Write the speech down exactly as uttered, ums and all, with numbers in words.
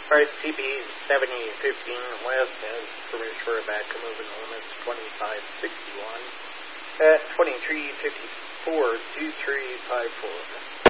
Alright, C B seventy fifteen west as British Back moving limits twenty-five sixty-one at twenty-three fifty-four two three five four.